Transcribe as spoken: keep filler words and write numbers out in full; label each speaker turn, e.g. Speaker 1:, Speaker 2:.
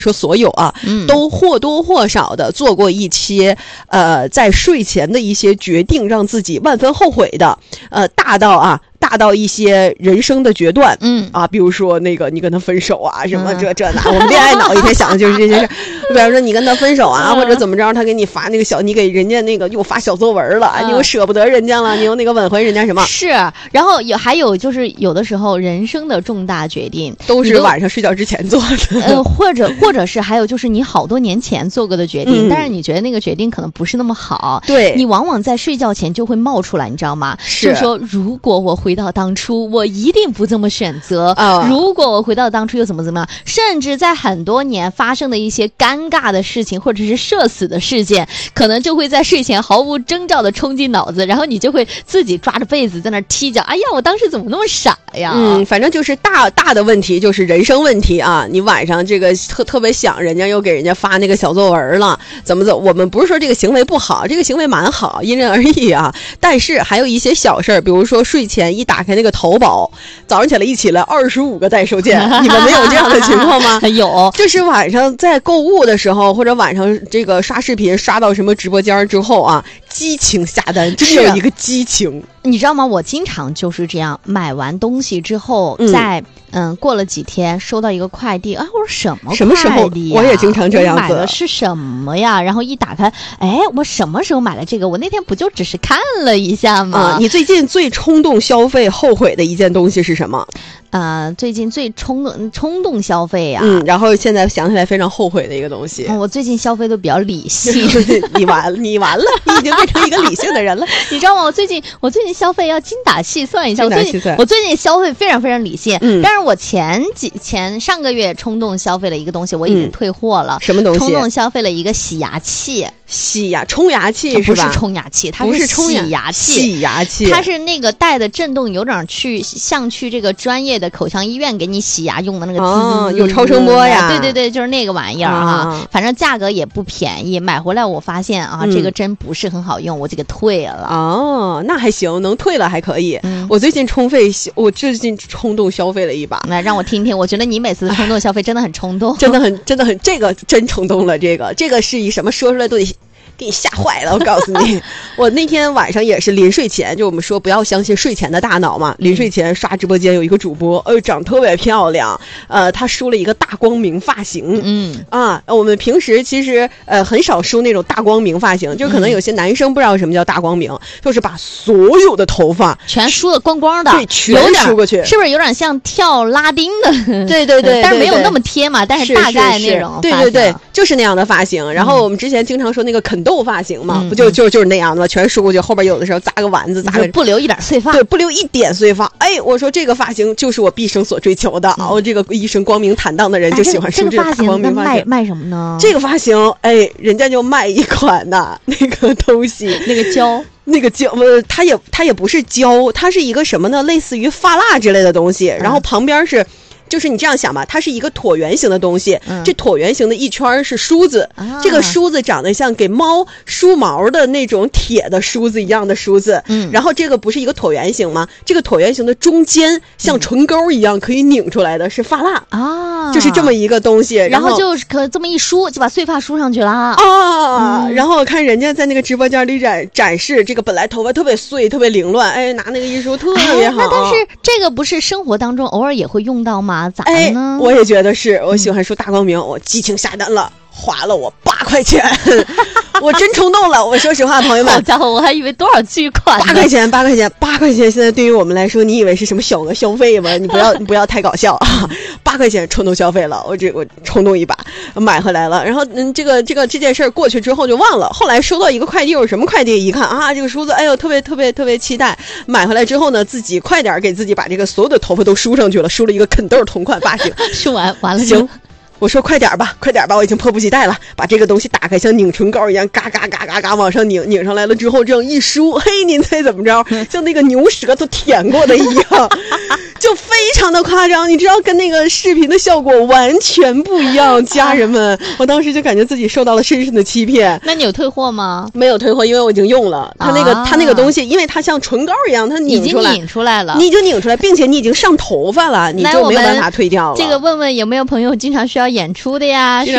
Speaker 1: 说所有啊，嗯、都或多或少的做过一些呃，在睡前的一些决定，让自己万分后悔的，呃，大到啊。大到一些人生的决断，嗯啊，比如说那个你跟他分手啊，什么这这那，我们恋爱脑一天想的就是这件事。比方说你跟他分手啊，或者怎么着，他给你发那个小，你给人家那个又发小作文了，你又舍不得人家了，你又那个挽回人家什么？
Speaker 2: 是，然后有还有就是有的时候人生的重大决定
Speaker 1: 都是晚上睡觉之前做的，
Speaker 2: 呃，或者或者是还有就是你好多年前做过的决定，嗯、但是你觉得那个决定可能不是那么好，
Speaker 1: 对，
Speaker 2: 你往往在睡觉前就会冒出来，你知道吗？
Speaker 1: 是，
Speaker 2: 就说如果我回到当初。我一定不这么选择、哦、如果我回到当初又怎么怎么样，甚至在很多年发生的一些尴尬的事情或者是社死的事件，可能就会在睡前毫无征兆的冲进脑子，然后你就会自己抓着被子在那踢脚，哎呀我当时怎么那么傻呀。
Speaker 1: 嗯，反正就是大大的问题，就是人生问题啊，你晚上这个特特别想人家又给人家发那个小作文了，怎么怎么，我们不是说这个行为不好，这个行为蛮好，因人而异啊，但是还有一些小事儿，比如说睡前一打开那个头宝，早上起来一起来二十五个待收件，你们没有这样的情况吗？
Speaker 2: 有，
Speaker 1: 就是晚上在购物的时候，或者晚上这个刷视频刷到什么直播间之后啊，激情下单，真有一个激情。
Speaker 2: 你知道吗？我经常就是这样，买完东西之后，嗯、在嗯过了几天收到一个快递，啊，我说什么快递、啊？
Speaker 1: 什么时候？我也经常这样子。
Speaker 2: 我买的是什么呀？然后一打开，哎，我什么时候买了这个？我那天不就只是看了一下吗？
Speaker 1: 啊、你最近最冲动消费后悔的一件东西是什么？
Speaker 2: 呃，最近最冲动冲动消费啊，
Speaker 1: 嗯，然后现在想起来非常后悔的一个东西。
Speaker 2: 嗯、我最近消费都比较理性，
Speaker 1: 你完了，你完了，你已经变成一个理性的人了。
Speaker 2: 你知道吗？我最近我最近消费要精打细算一下，我最近我最近消费非常非常理性，嗯，但是我前几前上个月冲动消费了一个东西，我已经退货了。
Speaker 1: 嗯、什么东西？
Speaker 2: 冲动消费了一个洗牙器。
Speaker 1: 洗牙冲牙器是吧？
Speaker 2: 不是冲牙器，它是洗牙器。
Speaker 1: 洗牙器，
Speaker 2: 它是那个带的震动，有点去像去这个专业的口腔医院给你洗牙用的那个滋滋滋滋，
Speaker 1: 哦，有超声波呀。
Speaker 2: 对对对，就是那个玩意儿哈、啊。反正价格也不便宜，买回来我发现啊，嗯、这个针不是很好用，我就给退了。
Speaker 1: 哦，那还行，能退了还可以。嗯、我最近冲费，我最近冲动消费了一把。
Speaker 2: 来让我听听，我觉得你每次的冲动消费真的很冲动，
Speaker 1: 真的很真的很，这个真冲动了。这个这个是以什么说出来都得。给你吓坏了，我告诉你，我那天晚上也是临睡前，就我们说不要相信睡前的大脑嘛。临睡前刷直播间有一个主播，哎呦，长特别漂亮，呃，她梳了一个大光明发型，嗯啊，我们平时其实呃很少梳那种大光明发型，就可能有些男生不知道什么叫大光明，就是把所有的头发
Speaker 2: 全梳得光光的，
Speaker 1: 对，全梳过去，
Speaker 2: 是不是有点像跳拉丁的？
Speaker 1: 对对 对, 对，
Speaker 2: 但是没有那么贴嘛，但是大概那种，
Speaker 1: 对对对，就是那样的发型。然后我们之前经常说那个肯豆发型嘛，嗯、不就就就是那样的吗？全梳过去，后边有的时候扎个丸子，扎个
Speaker 2: 不留一点碎发，
Speaker 1: 对，不留一点碎发。哎，我说这个发型就是我毕生所追求的。嗯、我这个一身光明坦荡的人就喜欢梳这个大光明发型。
Speaker 2: 卖卖什么呢？
Speaker 1: 这个发型，哎，人家就卖一款呐，那个东西，
Speaker 2: 那个胶。
Speaker 1: 那个胶，呃，它也它也不是胶，它是一个什么呢？类似于发蜡之类的东西，然后旁边是。就是你这样想吧，它是一个椭圆形的东西，嗯、这椭圆形的一圈是梳子、啊，这个梳子长得像给猫梳毛的那种铁的梳子一样的梳子，嗯，然后这个不是一个椭圆形吗？这个椭圆形的中间像唇沟一样可以拧出来的是发蜡啊，就是这么一个东西，
Speaker 2: 然后, 然后就可这么一梳就把碎发梳上去了啊，
Speaker 1: 嗯、然后看人家在那个直播间里展展示这个本来头发特别碎特别凌乱，哎，拿那个一梳特别好、
Speaker 2: 哎、那但是这个不是生活当中偶尔也会用到吗？咋呢、
Speaker 1: 哎？我也觉得是，我喜欢梳大光明，我激情下单了，花了我八块钱，我真冲动了。我说实话，朋友们，
Speaker 2: 好家伙，我还以为多少巨款呢？
Speaker 1: 八块钱，八块钱，八块钱。现在对于我们来说，你以为是什么小额消费吗？你不要，你不要太搞笑啊！八块钱冲动消费了，我这我冲动一把买回来了。然后嗯，这个这个这件事儿过去之后就忘了。后来收到一个快递，有什么快递？一看啊，这个梳子，哎呦，特别特别特别期待。买回来之后呢，自己快点给自己把这个所有的头发都梳上去了，梳了一个肯豆同款发型。
Speaker 2: 梳完完了
Speaker 1: 行。我说快点吧，快点吧，我已经迫不及待了。把这个东西打开，像拧唇膏一样，嘎嘎嘎嘎嘎往上拧，拧上来了之后，这样一梳，嘿，您猜怎么着？像那个牛舌头舔过的一样，就非常的夸张。你知道，跟那个视频的效果完全不一样。家人们，我当时就感觉自己受到了深深的欺骗。
Speaker 2: 那你有退货吗？
Speaker 1: 没有退货，因为我已经用了它那个、啊、它那个东西，因为它像唇膏一样，它拧出来，
Speaker 2: 已经拧出来了，
Speaker 1: 你已经拧出来，并且你已经上头发了，你就没有办法退掉了。
Speaker 2: 这个问问有没有朋友经常需要演出的呀？是